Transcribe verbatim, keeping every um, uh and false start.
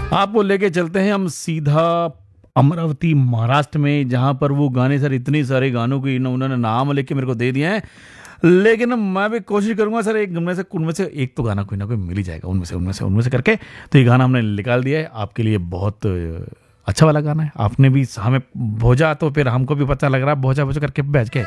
आपको लेके चलते हैं हम सीधा अमरावती महाराष्ट्र में, जहाँ पर वो गाने सर, इतने सारे गानों की इन्हों- उन्होंने नाम लेके मेरे को दे दिए हैं। लेकिन मैं भी कोशिश करूंगा सर, एक उनमें से उनमें से एक तो गाना कोई ना कोई मिल ही जाएगा, उनमें से उनमें से उनमें से करके। तो ये गाना हमने निकाल दिया है आपके लिए, बहुत अ, अच्छा वाला गाना है। आपने भी हमें भोजा, तो फिर हमको भी पता लग रहा है भोजा भोजा करके बैठ के